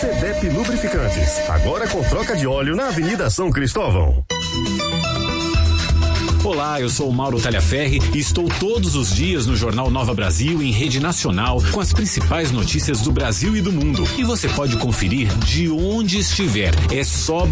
CDEP Lubrificantes, agora com troca de óleo na Avenida São Cristóvão. Olá, eu sou o Mauro Talhaferri e estou todos os dias no Jornal Nova Brasil em rede nacional com as principais notícias do Brasil e do mundo. E você pode conferir de onde estiver. É só